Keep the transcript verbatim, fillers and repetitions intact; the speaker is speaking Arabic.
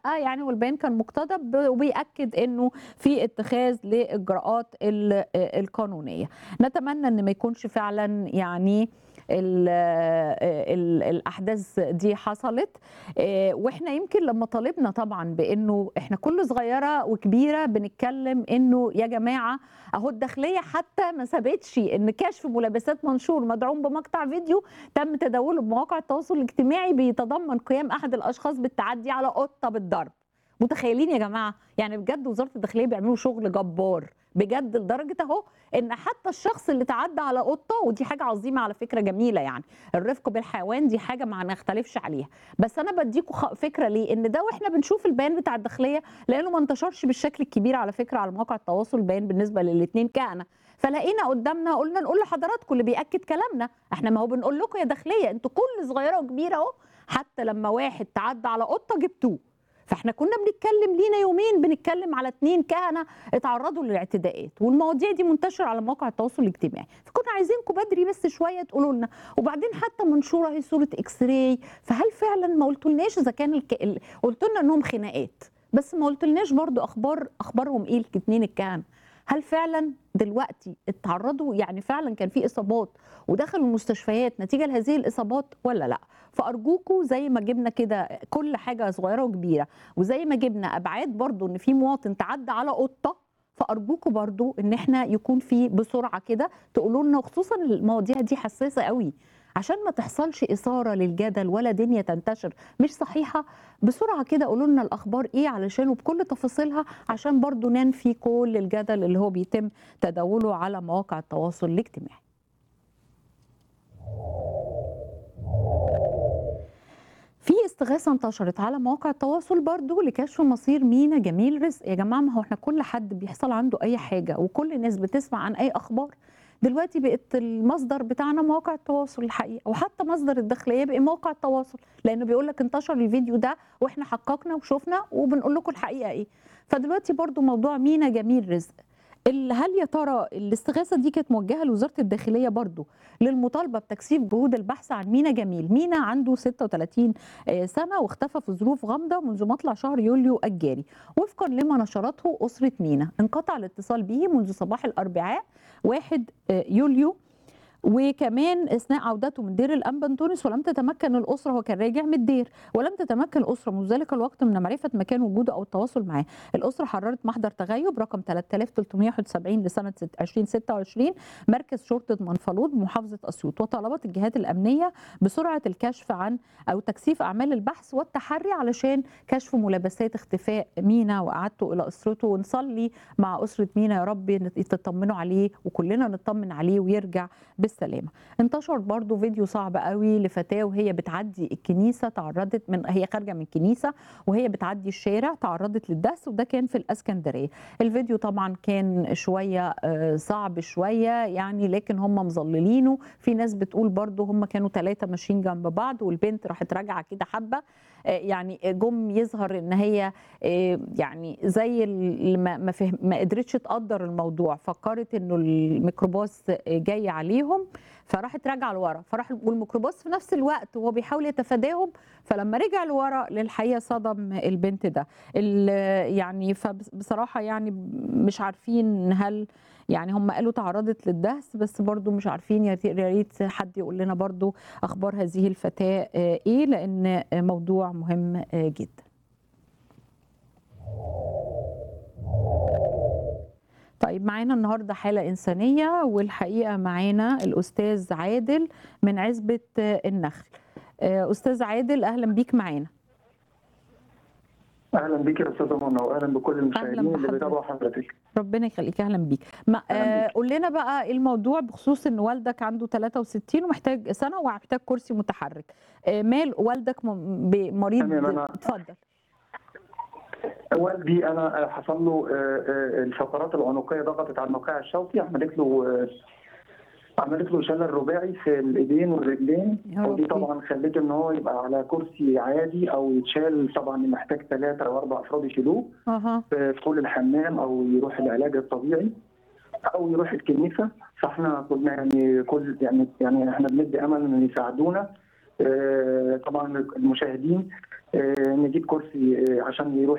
يعني والبيان كان مقتضب وبيأكد انه في اتخاذ لاجراءات ال- القانونيه. نتمنى ان ما يكونش فعلا يعني ال ال الاحداث دي حصلت. آه، واحنا يمكن لما طالبنا طبعا بانه احنا كل صغيره وكبيره بنتكلم انه يا جماعه اهو الداخليه حتى ما سابتش ان كشف ملابسات منشور مدعوم بمقطع فيديو تم تداوله بمواقع التواصل الاجتماعي بيتضمن قيام احد الاشخاص بالتعدي على قطه بالضرب. متخيلين يا جماعه؟ يعني بجد وزاره الداخليه بيعملوا شغل جبار بجد، لدرجه اهو ان حتى الشخص اللي تعدى على قطه، ودي حاجه عظيمه على فكره جميله، يعني الرفق بالحيوان دي حاجه ما نختلفش عليها، بس انا بديكوا خ- فكره ليه ان ده واحنا بنشوف البيان بتاع الداخليه، لانه ما انتشرش بالشكل الكبير على فكره على مواقع التواصل البيان بالنسبه للاثنين كهنه. فلقينا قدامنا قلنا نقول لحضراتكم اللي بياكد كلامنا، احنا ما هو بنقول لكم يا داخليه انتوا كل صغيره وكبيره اهو، حتى لما واحد تعدى على قطه جبتوه. فاحنا كنا بنتكلم لينا يومين بنتكلم على اتنين كهنه اتعرضوا للاعتداءات، والمواضيع دي منتشره على مواقع التواصل الاجتماعي، فكنا عايزينكم بدري بس شويه تقولوا لنا. وبعدين حتى منشوره هي صوره اكس راي، فهل فعلا ما قلتولناش اذا كان الك... ال... قلت لنا انهم خناقات، بس ما قلتلناش برضو اخبار اخبارهم ايه الاثنين الكهنه؟ هل فعلا دلوقتي اتعرضوا، يعني فعلا كان في اصابات ودخلوا المستشفيات نتيجه لهذه الاصابات ولا لا؟ فارجوكوا زي ما جبنا كده كل حاجه صغيره وكبيره، وزي ما جبنا ابعاد برضو ان في مواطن تعدى على قطه، فارجوكوا برضو ان احنا يكون في بسرعه كده تقولوا لنا، وخصوصا المواضيع دي حساسه قوي عشان ما تحصلش اثاره للجدل ولا دنيا تنتشر مش صحيحه. بسرعه كده قولوا لنا الاخبار ايه علشان وبكل تفاصيلها، عشان برضو ننفي كل الجدل اللي هو بيتم تداوله على مواقع التواصل الاجتماعي. في استغاثه انتشرت على مواقع التواصل برضو لكشف مصير مينا جميل رزق. يا جماعه ما هو احنا كل حد بيحصل عنده اي حاجه وكل الناس بتسمع عن اي اخبار، دلوقتي بقت المصدر بتاعنا مواقع التواصل الحقيقه، وحتى مصدر الداخليه بقى مواقع التواصل، لانه بيقول لك انتشر الفيديو ده واحنا حققنا وشفنا وبنقول لكم الحقيقه ايه. فدلوقتي برضو موضوع مينا جميل رزق، ال- هل يا ترى الاستغاثه دي كانت موجهه لوزاره الداخليه برضو للمطالبه بتكثيف جهود البحث عن مينا جميل؟ مينا عنده ستة وثلاثين سنه واختفى في ظروف غامضه منذ مطلع شهر يوليو الجاري، وفقا لما نشرته اسره مينا. انقطع الاتصال به منذ صباح الاربعاء واحد يوليو، وكمان اثناء عودته من دير الانبا تونس، ولم تتمكن الاسره، هو كان راجع من الدير، ولم تتمكن الاسره منذ ذلك الوقت من معرفه مكان وجوده او التواصل معه. الاسره حررت محضر تغيب رقم ثلاثة آلاف وثلاثمائة وواحد وسبعين لسنه ألفين وستة وعشرين مركز شرطه منفلوط بمحافظه اسيوط، وطلبت الجهات الامنيه بسرعه الكشف عن او تكثيف اعمال البحث والتحري علشان كشف ملابسات اختفاء مينا واعادته الى اسرته. ونصلي مع اسره مينا يا رب تطمنوا عليه وكلنا نطمن عليه ويرجع بالسلامه. انتشر برضو فيديو صعب قوي لفتاه وهي بتعدي الكنيسه، تعرضت من هي خارجه من الكنيسه وهي بتعدي الشارع تعرضت للدس، وده كان في الاسكندريه. الفيديو طبعا كان شويه آه، صعب شويه يعني، لكن هم مظللينه. في ناس بتقول برضو هم كانوا ثلاثه ماشيين جنب بعض والبنت راحت راجعه كده حبه، آه، يعني جم يظهر ان هي آه، يعني زي ال- ما ما فهم ما قدرتش تقدر الموضوع، فكرت انه الميكروباص جاي عليهم فراحت راجعه لورا، فراح والميكروباص في نفس الوقت وهو بيحاول يتفاداهم، فلما رجع لورا للحقيقه صدم البنت ده. ال- يعني فبصراحه يعني مش عارفين هل يعني هم قالوا تعرضت للدهس، بس برضو مش عارفين، يا ريت حد يقول لنا برضو اخبار هذه الفتاه آه، ايه، لان موضوع مهم آه، جدا. طيب معانا النهارده حالة إنسانية، والحقيقة معانا الأستاذ عادل من عزبة النخل. أستاذ عادل أهلا بيك معانا. اهلا بيك يا استاذه منى، واهلا بكل المشاهدين اللي بيتابعوا حضرتك. ربنا يخليك، اهلا بيك. ما آه قول لنا بقى ايه الموضوع بخصوص ان والدك عنده ثلاثة وستين ومحتاج سنه ومحتاج كرسي متحرك. آه مال والدك مريض؟ اتفضل. والدي انا حصل له الفقرات العنقيه ضغطت على النخاع الشوكي، عملت له عملت له شلل رباعي في الايدين والرجلين، ودي طبعا خلته ان هو يبقى على كرسي عادي او يتشال، طبعا محتاج ثلاثه او اربع افراد يشيلوه أه. في دخول الحمام او يروح العلاج الطبيعي او يروح الكنيسه. فاحنا كنا يعني كل يعني يعني احنا بندي امل ان يساعدونا آه، طبعا المشاهدين آه، نجيب كرسي آه، عشان يروح